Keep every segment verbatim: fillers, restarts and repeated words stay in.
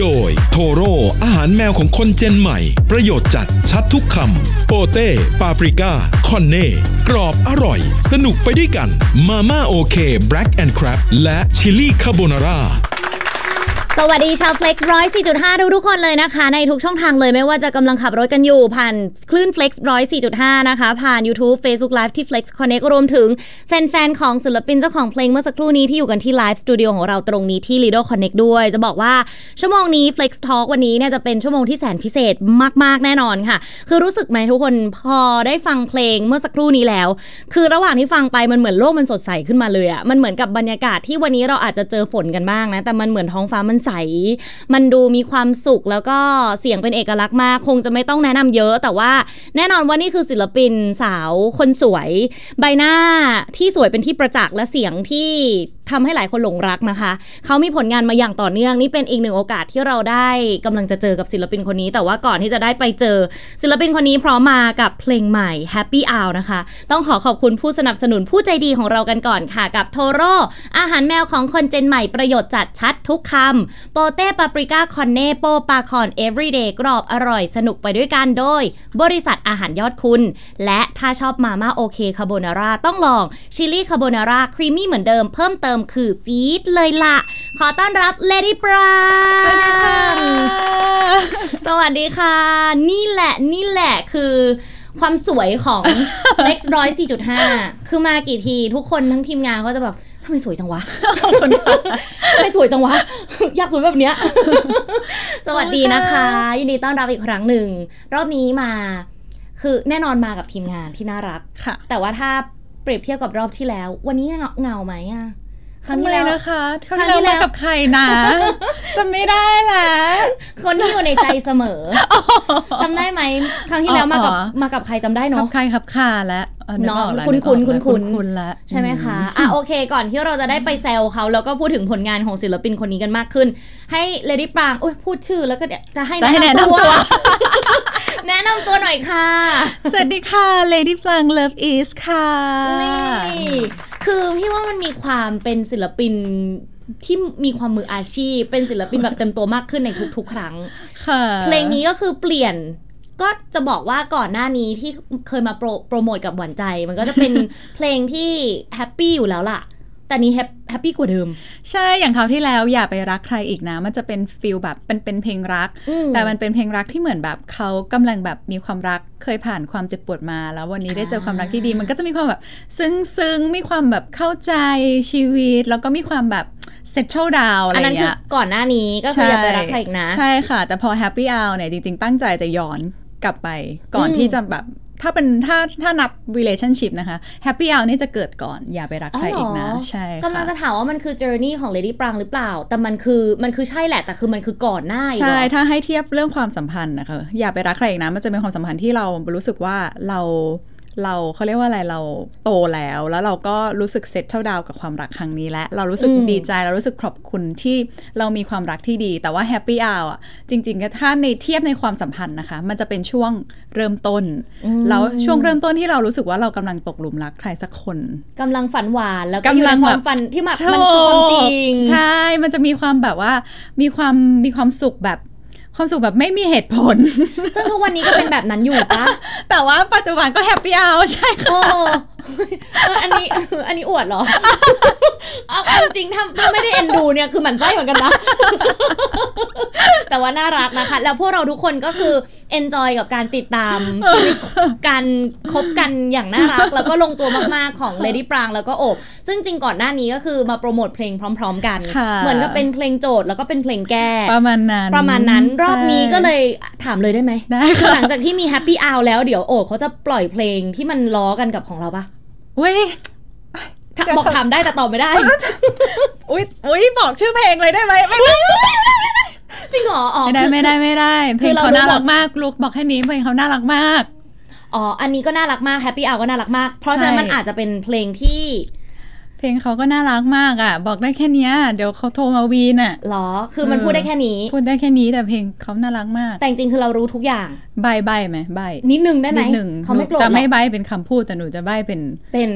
โดยโทโร่อาหารแมวของคนเจนใหม่ประโยชน์จัดชัดทุกคำโปเต้ปาปริก้าคอนเน่กรอบอร่อยสนุกไปด้วยกันมาม่าโอเคแบล็กแอนด์คราบและชิลลี่คาโบนาร่าสวัสดีชาว Flex หนึ่งร้อยสี่จุดห้า ทุกๆคนเลยนะคะในทุกช่องทางเลยไม่ว่าจะกำลังขับรถกันอยู่ผ่านคลื่น Flex หนึ่งร้อยสี่จุดห้า นะคะผ่าน YouTube Facebook Live ที่ Flex Connect รวมถึงแฟนๆของศิลปินเจ้าของเพลงเมื่อสักครู่นี้ที่อยู่กันที่ Live Studio ของเราตรงนี้ที่ Lido Connect ด้วยจะบอกว่าชั่วโมงนี้ Flex Talk วันนี้เนี่ยจะเป็นชั่วโมงที่แสนพิเศษมากๆแน่นอนค่ะคือรู้สึกไหมทุกคนพอได้ฟังเพลงเมื่อสักครู่นี้แล้วคือระหว่างที่ฟังไปมันเหมือนโลกมันสดใสขึ้นมาเลยอะมันเหมือนกับบรรยากาศที่วันนี้เราอาจจะเจอฝนกันบ้างนะแต่มันเหมือนท้องฟ้ามันใสมันดูมีความสุขแล้วก็เสียงเป็นเอกลักษณ์มากคงจะไม่ต้องแนะนำเยอะแต่ว่าแน่นอนว่านี่คือศิลปินสาวคนสวยใบหน้าที่สวยเป็นที่ประจักษ์และเสียงที่ทำให้หลายคนหลงรักนะคะเขามีผลงานมาอย่างต่อเนื่องนี่เป็นอีกหนึ่งโอกาสที่เราได้กำลังจะเจอกับศิลปินคนนี้แต่ว่าก่อนที่จะได้ไปเจอศิลปินคนนี้พร้อมมากับเพลงใหม่ Happy Hour นะคะต้องขอขอบคุณผู้สนับสนุนผู้ใจดีของเรากันก่อนค่ะกับโทโร่อาหารแมวของคนเจนใหม่ประโยชน์จัดชัดทุกคำโปเต้ปาปริก้าคอนเน่โปปาคอน everyday กรอบอร่อยสนุกไปด้วยกันโดยบริษัทอาหารยอดคุณและถ้าชอบมาม่าโอเคคาโบนาร่าต้องลองชิลลี่คาโบนาร่าครีมมี่เหมือนเดิมเพิ่มเติมคือซีดเลยล่ะขอต้อนรับเลดี้ปรางสวัสดีค่ะนี่แหละนี่แหละคือความสวยของ Flex หนึ่งร้อยสี่จุดห้า คือมากี่ทีทุกคนทั้งทีมงานเขาจะแบบทำไมสวยจังวะทำไมสวยจังวะอยากสวยแบบเนี้ยสวัสดีนะคะยินดีต้อนรับอีกครั้งหนึ่งรอบนี้มาคือแน่นอนมากับทีมงานที่น่ารักแต่ว่าถ้าเปรียบเทียบกับรอบที่แล้ววันนี้เงาไหมอะครั้งที่แล้วนะคะครั้งที่แล้วมากับใครนะจำไม่ได้แล้วคนที่อยู่ในใจเสมอจำได้ไหมครั้งที่แล้วมากับมากับใครจำได้เนาะใครครับค่ะและเนาะคุณคุณคุณคุณคุณแล้วใช่ไหมคะอ่ะโอเคก่อนที่เราจะได้ไปแซวเขาแล้วก็พูดถึงผลงานของศิลปินคนนี้กันมากขึ้นให้เลดี้ปรางโอ้ยพูดชื่อแล้วก็จะให้แนะนำตัวแนะนำตัวหน่อยค่ะสวัสดีค่ะเลดี้ปราง Love is ค่ะนี่คือพี่ว่ามันมีความเป็นศิลปินที่มีความมืออาชีพเป็นศิลปินแบบเต็มตัวมากขึ้นในทุกๆครั้งเพลงนี้ก็คือเปลี่ยนก็จะบอกว่าก่อนหน้านี้ที่เคยมาโปรโปรโมทกับหวานใจมันก็จะเป็นเพลงที่แฮปปี้อยู่แล้วล่ะแต่นี้แฮปปี้กว่าเดิมใช่อย่างคราวที่แล้วอย่าไปรักใครอีกนะมันจะเป็นฟีลแบบเป็นเป็นเพลงรักแต่มันเป็นเพลงรักที่เหมือนแบบเขากำลังแบบมีความรักเคยผ่านความเจ็บปวดมาแล้ววันนี้ได้เจอความรักที่ดีมันก็จะมีความแบบซึ้งๆมีความแบบเข้าใจชีวิตแล้วก็มีความแบบsettle down อะไรเงี้ยอันนั้นคือก่อนหน้านี้ก็คืออย่าไปรักใครอีกนะใช่ค่ะแต่พอ happy hour เนี่ยจริงๆตั้งใจจะย้อนกลับไปก่อนที่จะแบบถ้าเป็นถ้าถ้านับ relationship นะคะ happy hour นี่จะเกิดก่อนอย่าไปรักใครอีกนะใช่ค่ะกำลังจะถามว่ามันคือ journey ของ Lady ปรางหรือเปล่าแต่มันคือมันคือใช่แหละแต่คือมันคือก่อนหน้าใช่ถ้าให้เทียบเรื่องความสัมพันธ์นะคะอย่าไปรักใครอีกนะมันจะเป็นความสัมพันธ์ที่เรารู้สึกว่าเราเราเขาเรียกว่าอะไรเราโตแล้วแล้วเราก็รู้สึกเซ็ตเท่าดาวกับความรักครั้งนี้และเรารู้สึกดีใจเรารู้สึกขอบคุณที่เรามีความรักที่ดีแต่ว่าแฮปปี้อาวอ่ะจริงๆถ้าในเทียบในความสัมพันธ์นะคะมันจะเป็นช่วงเริ่มต้นแล้วช่วงเริ่มต้นที่เรารู้สึกว่าเรากำลังตกหลุมรักใครสักคนกำลังฝันหวานแล้วก็อยู่ในความฝันที่มันคือความจริงใช่มันจะมีความแบบว่ามีความมีความสุขแบบความสุขแบบไม่มีเหตุผลซึ่งทุกวันนี้ก็เป็นแบบนั้นอยู่ปะแต่ว่าปัจจุบันก็แฮปปี้เอาใช่ค่ะอันนี้อันนี้อวดเหรอเอาจริงถ้าถ้าไม่ได้เอ็นดูเนี่ยคือหมั่นไส้เหมือนกันนะแต่ว่าน่ารักนะคะแล้วพวกเราทุกคนก็คือเอนจอยกับการติดตามชีวิตการคบกันอย่างน่ารักแล้วก็ลงตัวมากๆของ Lady ปรางแล้วก็โอบซึ่งจริงก่อนหน้านี้ก็คือมาโปรโมทเพลงพร้อมๆกันเหมือนกับเป็นเพลงโจทย์แล้วก็เป็นเพลงแก้ประมาณนั้นประมาณนั้นรอบนี้ก็เลยถามเลยได้ไหมได้ค่ะหลังจากที่มี Happy Hour แล้วเดี๋ยวโอบเขาจะปล่อยเพลงที่มันล้อกันกับของเราปะเว้ยบอกถามได้แต่ตอบไม่ได้อุ๊ยอุ๊ยบอกชื่อเพลงเลยได้ไหมไม่ได้จริงเหรอไม่ได้ไม่ได้ไม่ได้เพลงเขาน่ารักมากลูกบอกแค่นี้เพลงเขาน่ารักมากอ๋ออันนี้ก็น่ารักมาก Happy Hour ก็น่ารักมากเพราะฉะนั้นมันอาจจะเป็นเพลงที่เพลงเขาก็น่ารักมากอ่ะบอกได้แค่นี้เดี๋ยวเขาโทรมาวีนอ่ะหรอคือมันพูดได้แค่นี้พูดได้แค่นี้แต่เพลงเขาน่ารักมากแต่จริงๆคือเรารู้ทุกอย่างใบใบไหมใบนิดนึงได้ไหมเขาไม่โกรธจะไม่ใบเป็นคำพูดแต่หนูจะใบเป็นเป็น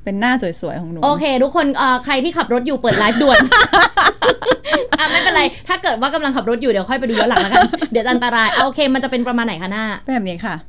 เป็นหน้าสวยๆของหนูโอเคทุกคนเอ่อใครที่ขับรถอยู่เปิดไลฟ์ด่วน อ่ะไม่เป็นไรถ้าเกิดว่ากำลังขับรถอยู่เดี๋ยวค่อยไปดูย้อนหลังแล้วกันเดี๋ยวอันตรายโอเคมันจะเป็นประมาณไหนคะหน้าแบบนี้ค่ะ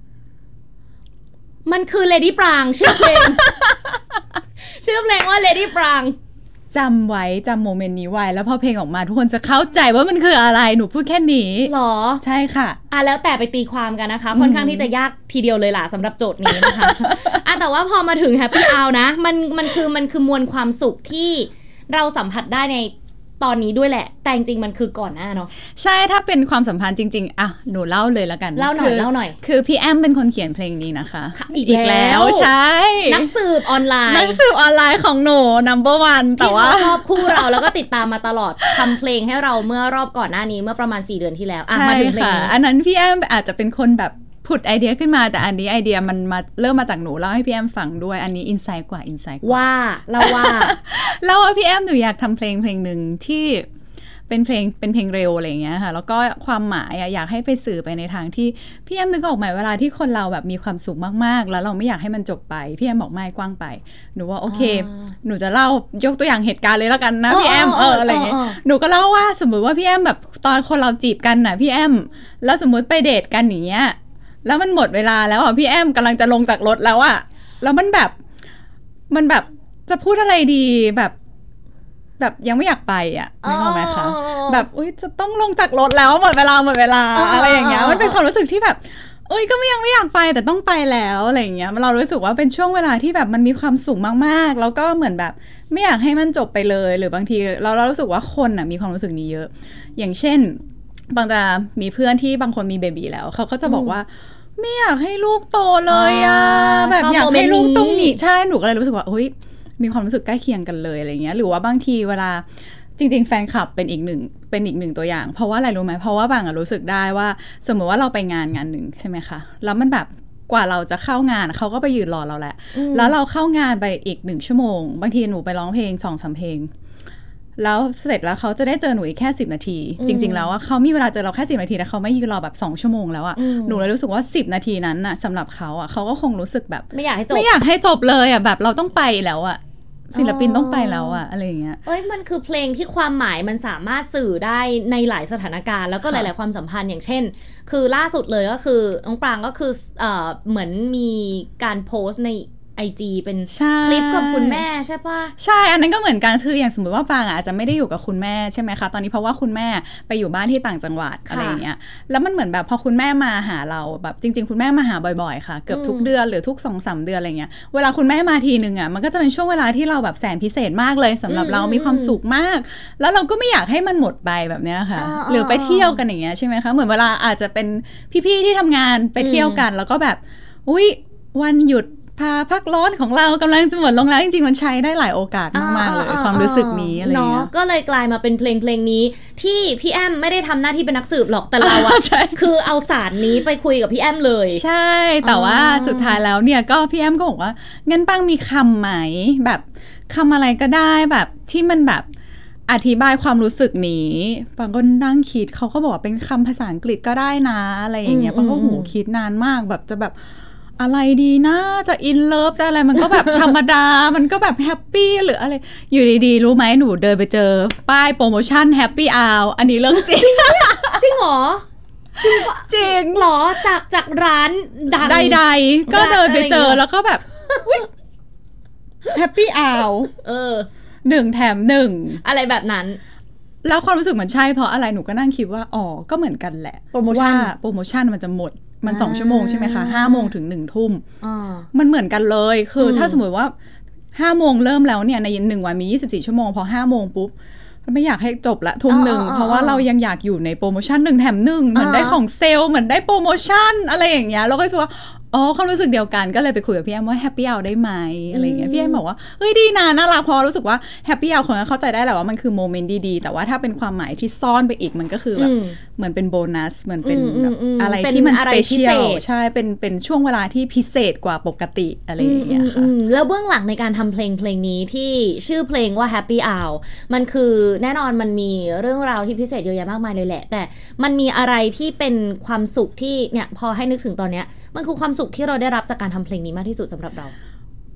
มันคือ Lady ปรางชื่อเพลง ชื่อเพลงว่า Lady ปรางจำไว้จำโมเมนต์นี้ไว้แล้วพอเพลงออกมาทุกคนจะเข้าใจว่ามันคืออะไรหนูพูดแค่นี้หรอใช่ค่ะอ่ะแล้วแต่ไปตีความกันนะคะค่อนข้างที่จะยากทีเดียวเลยล่ะสำหรับโจทย์นี้นะคะ อ่ะแต่ว่าพอมาถึง Happy Hour นะมันมันคือมันคือมวลความสุขที่เราสัมผัสได้ในตอนนี้ด้วยแหละแต่จริงๆมันคือก่อนหน้าเนาะใช่ถ้าเป็นความสัมพันธ์จริงๆอ่ะหนูเล่าเลยละกันเล่าหน่อยเล่าหน่อยคือพี่แอมเป็นคนเขียนเพลงนี้นะคะอีกแล้วใช่นักสืบออนไลน์นักสืบออนไลน์ของหนู นัมเบอร์วัน แต่ว่าชอบคู่เราแล้วก็ติดตามมาตลอดทำเพลงให้เราเมื่อรอบก่อนหน้านี้เมื่อประมาณสี่เดือนที่แล้วอ่ะมาถึงเพลงนี้อันนั้นพี่แอมอาจจะเป็นคนแบบผุดไอเดียขึ้นมาแต่อันนี้ไอเดียมันมาเริ่มมาจากหนูเล่าให้พี่แอมฟังด้วยอันนี้อินไซต์กว่าอินไซต์ว่าเราว่าเล่าว่าพี่แอมหนูอยากทำเพลงเพลงหนึ่งที่เป็นเพลงเป็นเพลงเร็วอะไรอย่างเงี้ยค่ะแล้วก็ความหมายอยากให้ไปสื่อไปในทางที่พี่แอมนึกออกไหมเวลาที่คนเราแบบมีความสุขมากๆแล้วเราไม่อยากให้มันจบไปพี่แอมบอกไม่กว้างไปหนูว่าโอเคหนูจะเล่ายกตัวอย่างเหตุการณ์เลยแล้วกันนะพี่แอมเอออะไรอย่างเงี้ยหนูก็เล่าว่าสมมติว่าพี่แอมแบบตอนคนเราจีบกันน่ะพี่แอมแล้วสมมติไปเดทกันอย่างเงี้ยแล้วมันหมดเวลาแล้วอ่ะพี่แอมกำลังจะลงจากรถแล้วอ่ะแล้วมันแบบมันแบบจะพูดอะไรดีแบบแบบยังไม่อยากไปอ่ะนึกออกไหมคะแบบอุ้ยจะต้องลงจากรถแล้วหมดเวลาหมดเวลาอะไรอย่างเงี้ยมันเป็นความรู้สึกที่แบบอุ้ยก็ไม่ยังไม่อยากไปแต่ต้องไปแล้วอะไรอย่างเงี้ยเรารู้สึกว่าเป็นช่วงเวลาที่แบบมันมีความสุขมากๆแล้วก็เหมือนแบบไม่อยากให้มันจบไปเลยหรือบางทีเราเรารู้สึกว่าคนอ่ะมีความรู้สึกนี้เยอะอย่างเช่นบางทีมีเพื่อนที่บางคนมีเบบีแล้วเขาก็จะบอกว่าไม่อยากให้ลูกโตเลยอ่ะแบบอยากให้ลูกตรงนี้ใช่หนูก็เลยรู้สึกว่าอุ้ยมีความรู้สึกใกล้เคียงกันเลยอะไรเงี้ยหรือว่าบางทีเวลาจริงๆแฟนคลับเป็นอีกหนึ่งเป็นอีกหนึ่งตัวอย่างเพราะว่าอะไรรู้ไหมเพราะว่าบางอะรู้สึกได้ว่าสมมติว่าเราไปงานงานหนึ่งใช่ไหมคะแล้วมันแบบกว่าเราจะเข้างานเขาก็ไปยืนรอเราแหละแล้วเราเข้างานไปอีกหนึ่งชั่วโมงบางทีหนูไปร้องเพลงสองสามเพลงแล้วเสร็จแล้วเขาจะได้เจอหนูอีกแค่สิบนาทีจริงๆแล้วว่าเขามีเวลาเจอเราแค่สิบนาทีแต่เขาไม่ยืนรอแบบสองชั่วโมงแล้วอ่ะหนูเลยรู้สึกว่าสิบนาทีนั้นน่ะสำหรับเขาอ่ะเขาก็คงรู้สึกแบบไม่อยากให้จบไม่อยากให้จบเลยอ่ะแบบเราต้องไปแล้วอ่ะศิลปินต้องไปแล้วอะอะไรอย่างเงี้ยเอ้ยมันคือเพลงที่ความหมายมันสามารถสื่อได้ในหลายสถานการณ์แล้วก็หลายๆความสัมพันธ์อย่างเช่นคือล่าสุดเลยก็คือน้องปรางก็คือเอ่อเหมือนมีการโพสต์ในไอ จี เป็นคลิปกับคุณแม่ใช่ปะใช่อันนั้นก็เหมือนกันคืออย่างสมมติว่าปางอาจจะไม่ได้อยู่กับคุณแม่ใช่ไหมคะตอนนี้เพราะว่าคุณแม่ไปอยู่บ้านที่ต่างจังหวัดอะไรอย่างเงี้ยแล้วมันเหมือนแบบพอคุณแม่มาหาเราแบบจริงๆคุณแม่มาหาบ่อยๆค่ะเกือบทุกเดือนหรือทุก สองสาม เดือนอะไรเงี้ยเวลาคุณแม่มาทีนึงอ่ะมันก็จะเป็นช่วงเวลาที่เราแบบแสนพิเศษมากเลยสำหรับเรามีความสุขมากแล้วเราก็ไม่อยากให้มันหมดไปแบบเนี้ยค่ะหรือไปเที่ยวกันอย่างเงี้ยใช่ไหมคะเหมือนเวลาอาจจะเป็นพี่ๆที่ทำงานไปเที่ยวกันแล้วก็แบบอุ้ยวันหยุดพาพักร้อนของเรากำลังจะหมดลงแล้วจริงๆมันใช้ได้หลายโอกาสมากๆเลยความรู้สึกนี้อะไรเงี้ยก็เลยกลายมาเป็นเพลงเพลงนี้ที่พี่แอมไม่ได้ทำหน้าที่เป็นนักสืบหรอกแต่เราอะคือเอาสารนี้ไปคุยกับพี่แอมเลยใช่แต่ว่าสุดท้ายแล้วเนี่ยก็พี่แอมก็บอกว่างั้นปังมีคำไหมแบบคำอะไรก็ได้แบบที่มันแบบอธิบายความรู้สึกนี้ปังก็นั่งคิดเขาก็บอกว่าเป็นคำภาษาอังกฤษก็ได้นะอะไรอย่างเงี้ยปังก็หูคิดนานมากแบบจะแบบอะไรดีนะจะอินเลิฟจะอะไรมันก็แบบธรรมดามันก็แบบแฮปปี้หรืออะไรอยู่ดีๆรู้ไหมหนูเดินไปเจอป้ายโปรโมชั่นแฮปปี้อาวอันนี้เรื่องจริงจริงเหรอจริงจริงเหรอจากจากร้านดังใดๆก็เดินไปเจอแล้วก็แบบแฮปปี้อาวเออหนึ่งแถมหนึ่งอะไรแบบนั้นแล้วความรู้สึกมันใช่เพราะอะไรหนูก็นั่งคิดว่าอ๋อก็เหมือนกันแหละโปรโมชั่นโปรโมชั่นมันจะหมดมันสองชั่วโมงใช่ไหมคะห้าโมงถึงหนึ่งทุ่มมันเหมือนกันเลยคือถ้าสมมติว่าห้าโมงเริ่มแล้วเนี่ยในหนึ่งวันมียี่สิบสี่ชั่วโมงพอห้าโมงปุ๊บไม่อยากให้จบละทุ่มหนึ่งเพราะว่าเรายังอยากอยู่ในโปรโมชั่นหนึ่งแถมหนึ่งเหมือนได้ของเซลล์เหมือนได้โปรโมชั่นอะไรอย่างเงี้ยเราก็จะว่าอ๋อความรู้สึกเดียวกันก็เลยไปคุยกับพี่แอมว่าแฮปปี้เอาได้ไหมอะไรเงี้ยพี่แอมบอกว่าเฮ้ยดีนะน่ารักพอรู้สึกว่าแฮปปี้เอาคนเข้าใจได้แหละว่ามันคือโมเมนต์ดีๆแต่ว่าถ้าเป็นความหมายที่ซ่อนไปอีกมันก็คือแบบเหมือนเป็นโบนัสเหมือนเป็นแบบอะไรที่มันสเปเชียลใช่เป็นเป็นช่วงเวลาที่พิเศษกว่าปกติอะไรอย่างเงี้ยค่ะแล้วเบื้องหลังในการทำเพลงเพลงนี้ที่ชื่อเพลงว่า Happy Hour มันคือแน่นอนมันมีเรื่องราวที่พิเศษเยอะแยะมากมายเลยแหละแต่มันมีอะไรที่เป็นความสุขที่เนี่ยพอให้นึกถึงตอนเนี้ยมันคือความสุขที่เราได้รับจากการทำเพลงนี้มากที่สุดสำหรับเรา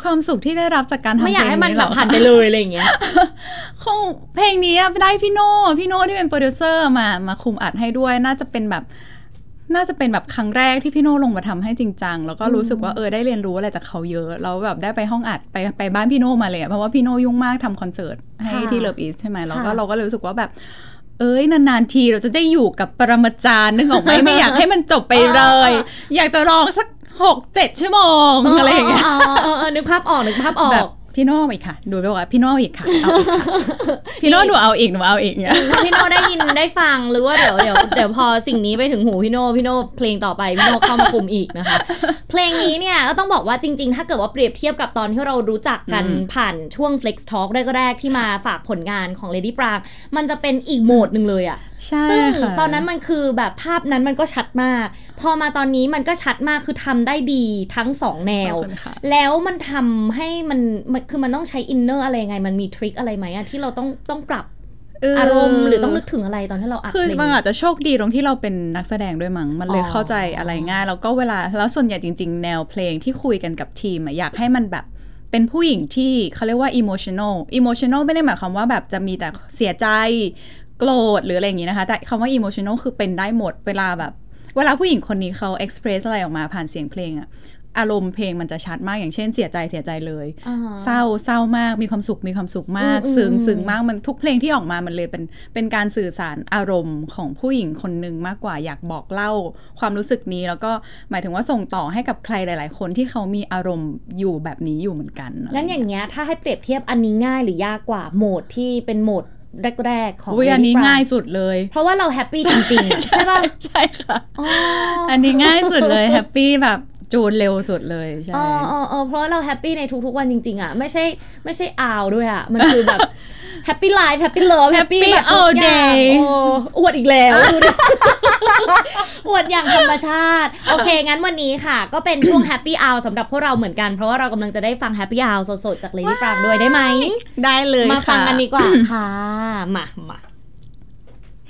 ความสุขที่ได้รับจากการทำเพลงนี้ไม่อยากให้มันแบบผ่านไปเลยอะไรอย่างเงี้ยคงเพลงนี้ได้พี่โน่พี่โน่ที่เป็นโปรดิวเซอร์มามาคุมอัดให้ด้วยน่าจะเป็นแบบน่าจะเป็นแบบครั้งแรกที่พี่โน่ลงมาทำให้จริงจังแล้วก็รู้สึกว่าเออได้เรียนรู้อะไรจากเขาเยอะแล้วแบบได้ไปห้องอัดไปไปบ้านพี่โน่มาเลยเพราะว่าพี่โน่ยุ่งมากทำคอนเสิร์ตให้ที่เลิฟอีสใช่ไหมแล้วก็เราก็เลยรู้สึกว่าแบบเอ้ยนานๆทีเราจะได้อยู่กับปรมาจารย์นึกออกไหมไม่อยากให้มันจบไปเลยอยากจะลองสักหกเจ็ดชั่วโมงอะไรอย่างเงี้ยนึกภาพออกนึกภาพออกพี่โน่อีกค่ะดูไปว่าพี่โน่อีกค่ะเอาอีกค่ะพี่โน่หนูเอาอีกหนูเอาอีกเนี่ยถ้าพี่โน่ได้ยินได้ฟังหรือว่าเดี๋ยวเดี๋ยวเดี๋ยวพอสิ่งนี้ไปถึงหูพี่โน่พี่โน่เพลงต่อไปพี่โน่เข้ามาคุมอีกนะคะเพลงนี้เนี่ยก็ต้องบอกว่าจริงๆถ้าเกิดว่าเปรียบเทียบกับตอนที่เรารู้จักกันผ่านช่วง Flex Talk แรกๆที่มาฝากผลงานของ Lady Prang มันจะเป็นอีกโหมดนึงเลยอ่ะซึ่งตอนนั้นมันคือแบบภาพนั้นมันก็ชัดมากพอมาตอนนี้มันก็ชัดมากคือทำได้ดีทั้งสองแนวแล้วมันทำให้มันคือมันต้องใช้อินเนอร์อะไรไงมันมีทริคอะไรไหมอะที่เราต้องต้องปรับอารมณ์หรือต้องนึกถึงอะไรตอนที่เราอัดเพลงคือมันอาจจะโชคดีตรงที่เราเป็นนักแสดงด้วยมั้งมันเลยเข้าใจอะไรง่ายแล้วก็เวลาแล้วส่วนใหญ่จริงๆแนวเพลงที่คุยกันกับทีมอะอยากให้มันแบบเป็นผู้หญิงที่เขาเรียกว่า emotional emotional ไม่ได้หมายความว่าแบบจะมีแต่เสียใจโกรธหรืออะไรอย่างงี้นะคะแต่คำว่า emotional คือเป็นได้หมดเวลาแบบเวลาผู้หญิงคนนี้เขา express อะไรออกมาผ่านเสียงเพลงอะอารมณ์เพลงมันจะชัดมากอย่างเช่นเสียใจเสียใจเลย uh-huh. เศร้าเศร้ามากมีความสุขมีความสุขมากซึ้งซึ้งมากมันทุกเพลงที่ออกมามันเลยเป็นเป็นการสื่อสารอารมณ์ของผู้หญิงคนนึงมากกว่าอยากบอกเล่าความรู้สึกนี้แล้วก็หมายถึงว่าส่งต่อให้กับใครหลายๆคนที่เขามีอารมณ์อยู่แบบนี้อยู่เหมือนกันงั้นอย่างเงี้ยถ้าให้เปรียบเทียบอันนี้ง่ายหรือยากกว่าโหมดที่เป็นโหมดแรกๆของอันนี้ง่ายสุดเลยเพราะว่าเราแฮปปี้จริงๆใช่ป่ะใช่ค่ะ อ, อันนี้ง่ายสุดเลยแฮปปี้แบบจูนเร็วสุดเลยใช่อ๋ออ๋อเพราะเราแฮปปี้ในทุกๆวันจริงๆอ่ะไม่ใช่ไม่ใช่อาวด้วยอ่ะมันคือแบบแฮปปี้ไลฟ์แฮปปี้เลิฟแฮปปี้แบบทุกอย่างโอ้อวดอีกแล้วอวดอย่างธรรมชาติโอเคงั้นวันนี้ค่ะก็เป็นช่วงแฮปปี้อาวสำหรับพวกเราเหมือนกันเพราะว่าเรากำลังจะได้ฟังแฮปปี้อาวสดๆจาก Lady Prang ด้วยได้ไหมได้เลยมาฟังกันดีกว่าค่ะมามา